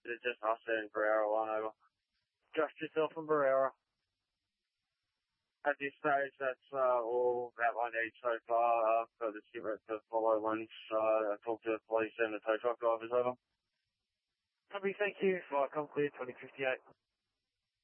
it's just us and Barrera one over. Just yourself and Barrera. At this stage, that's all that I need so far for the skipper to follow once I talk to the police and the tow truck drivers over. Copy, thank you. Flight com clear 2058.